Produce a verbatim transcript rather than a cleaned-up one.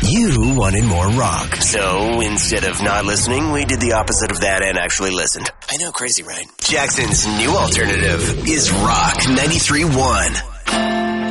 You wanted more rock. So instead of not listening, we did the opposite of that and actually listened. I know, crazy, right? Jackson's new alternative is Rock ninety-three point one.